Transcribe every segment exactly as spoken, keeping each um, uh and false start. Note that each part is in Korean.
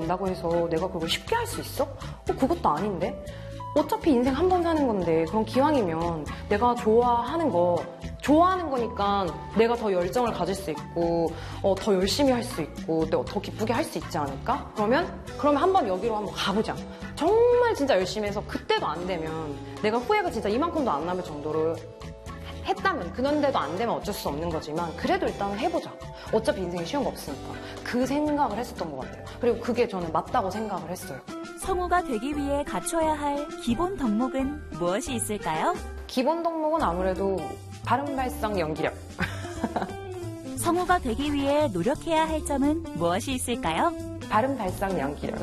된다고 해서 내가 그걸 쉽게 할 수 있어? 어, 그것도 아닌데? 어차피 인생 한 번 사는 건데 그럼 기왕이면 내가 좋아하는 거 좋아하는 거니까 내가 더 열정을 가질 수 있고 어, 더 열심히 할 수 있고 내가 더 기쁘게 할 수 있지 않을까? 그러면 그러면 한번 여기로 한번 가보자. 정말 진짜 열심히 해서 그때도 안 되면 내가 후회가 진짜 이만큼도 안 남을 정도로 했다면 그런데도 안 되면 어쩔 수 없는 거지만 그래도 일단 해보자. 어차피 인생이 쉬운 거 없으니까. 그 생각을 했었던 것 같아요. 그리고 그게 저는 맞다고 생각을 했어요. 성우가 되기 위해 갖춰야 할 기본 덕목은 무엇이 있을까요? 기본 덕목은 아무래도 발음, 발성, 연기력. 성우가 되기 위해 노력해야 할 점은 무엇이 있을까요? 발음, 발성,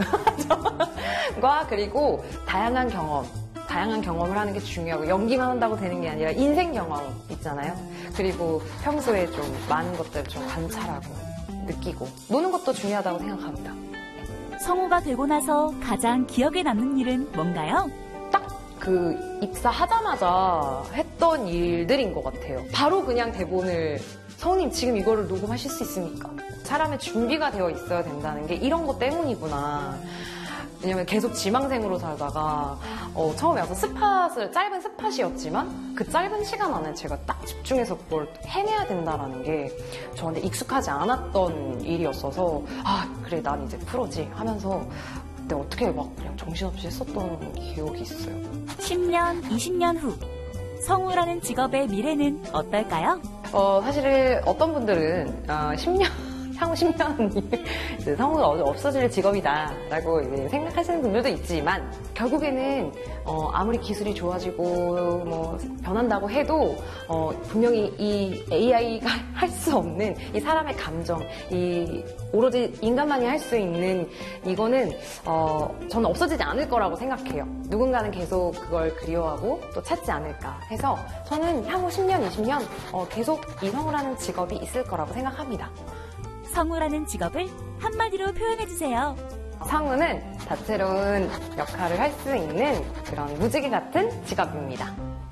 연기력과 그리고 다양한 경험. 다양한 경험을 하는 게 중요하고 연기만 한다고 되는 게 아니라 인생 경험 있잖아요. 그리고 평소에 좀 많은 것들을 좀 관찰하고 느끼고 노는 것도 중요하다고 생각합니다. 성우가 되고 나서 가장 기억에 남는 일은 뭔가요? 딱 그 입사하자마자 했던 일들인 것 같아요. 바로 그냥 대본을 성우님 지금 이거를 녹음하실 수 있습니까? 사람의 준비가 되어 있어야 된다는 게 이런 것 때문이구나. 왜냐면 계속 지망생으로 살다가 어, 처음에 와서 스팟을 짧은 스팟이었지만 그 짧은 시간 안에 제가 딱 집중해서 그걸 해내야 된다는 게 저한테 익숙하지 않았던 일이었어서 아 그래 난 이제 프로지 하면서 그때 어떻게 막 그냥 정신없이 했었던 기억이 있어요. 십 년, 이십 년 후 성우라는 직업의 미래는 어떨까요? 어, 사실 어떤 분들은 어, 십 년 향후 십 년이 성우가 없어질 직업이다라고 이제 생각하시는 분들도 있지만 결국에는 어, 아무리 기술이 좋아지고 뭐 변한다고 해도 어, 분명히 이 에이아이가 할 수 없는 이 사람의 감정, 이 오로지 인간만이 할 수 있는 이거는 어, 저는 없어지지 않을 거라고 생각해요. 누군가는 계속 그걸 그리워하고 또 찾지 않을까 해서 저는 향후 십 년, 이십 년 어, 계속 이 성우라는 직업이 있을 거라고 생각합니다. 성우라는 직업을 한마디로 표현해주세요. 성우는 다채로운 역할을 할 수 있는 그런 무지개 같은 직업입니다.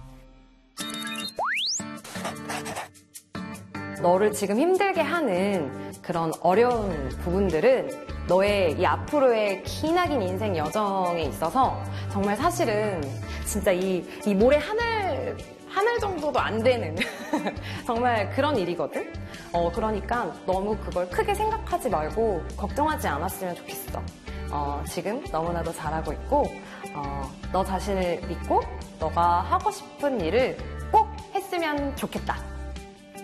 너를 지금 힘들게 하는 그런 어려운 부분들은 너의 이 앞으로의 기나긴 인생 여정에 있어서 정말 사실은 진짜 이, 이 모래 하늘, 하늘 정도도 안 되는 정말 그런 일이거든? 어, 그러니까 너무 그걸 크게 생각하지 말고 걱정하지 않았으면 좋겠어. 어, 지금 너무나도 잘하고 있고, 어, 너 자신을 믿고 너가 하고 싶은 일을 꼭 했으면 좋겠다.